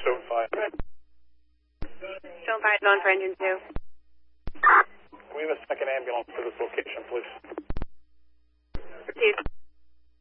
Stone 5. Stone 5 is on for engine 2. We have a second ambulance to this location, please.